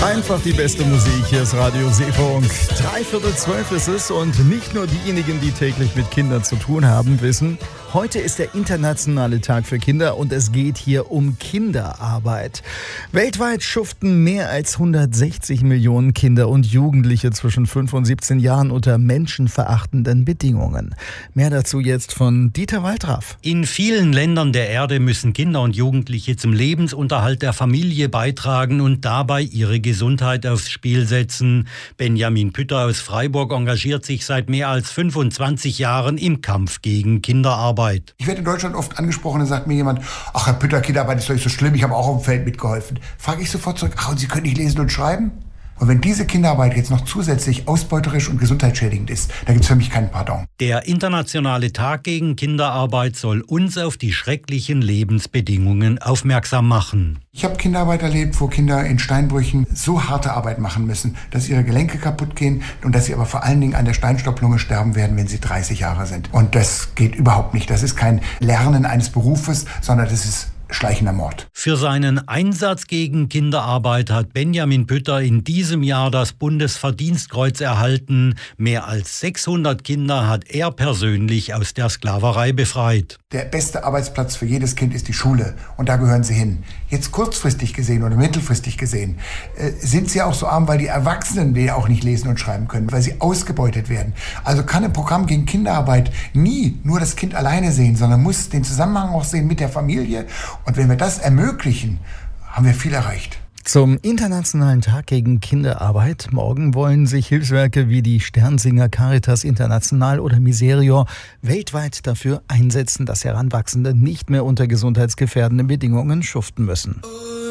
Einfach die beste Musik, hier ist Radio Seefunk. 11:45 ist es und nicht nur diejenigen, die täglich mit Kindern zu tun haben, wissen, heute ist der internationale Tag für Kinder und es geht hier um Kinderarbeit. Weltweit schuften mehr als 160 Millionen Kinder und Jugendliche zwischen 5 und 17 Jahren unter menschenverachtenden Bedingungen. Mehr dazu jetzt von Dieter Waldraff. In vielen Ländern der Erde müssen Kinder und Jugendliche zum Lebensunterhalt der Familie beitragen und dabei ihre Gesundheit aufs Spiel setzen. Benjamin Pütter aus Freiburg engagiert sich seit mehr als 25 Jahren im Kampf gegen Kinderarbeit. Ich werde in Deutschland oft angesprochen, dann sagt mir jemand, ach Herr Pütter, Kinderarbeit ist doch nicht so schlimm, ich habe auch auf dem Feld mitgeholfen. Frage ich sofort zurück, ach und Sie können nicht lesen und schreiben? Und wenn diese Kinderarbeit jetzt noch zusätzlich ausbeuterisch und gesundheitsschädigend ist, dann gibt es für mich keinen Pardon. Der internationale Tag gegen Kinderarbeit soll uns auf die schrecklichen Lebensbedingungen aufmerksam machen. Ich habe Kinderarbeit erlebt, wo Kinder in Steinbrüchen so harte Arbeit machen müssen, dass ihre Gelenke kaputt gehen und dass sie aber vor allen Dingen an der Steinstopplunge sterben werden, wenn sie 30 Jahre sind. Und das geht überhaupt nicht. Das ist kein Lernen eines Berufes, sondern das ist schleichender Mord. Für seinen Einsatz gegen Kinderarbeit hat Benjamin Pütter in diesem Jahr das Bundesverdienstkreuz erhalten. Mehr als 600 Kinder hat er persönlich aus der Sklaverei befreit. Der beste Arbeitsplatz für jedes Kind ist die Schule und da gehören sie hin. Jetzt kurzfristig gesehen oder mittelfristig gesehen sind sie auch so arm, weil die Erwachsenen die auch nicht lesen und schreiben können, weil sie ausgebeutet werden. Also kann ein Programm gegen Kinderarbeit nie nur das Kind alleine sehen, sondern muss den Zusammenhang auch sehen mit der Familie. Und wenn wir das ermöglichen, haben wir viel erreicht. Zum Internationalen Tag gegen Kinderarbeit. Morgen wollen sich Hilfswerke wie die Sternsinger, Caritas International oder Miserior weltweit dafür einsetzen, dass Heranwachsende nicht mehr unter gesundheitsgefährdenden Bedingungen schuften müssen.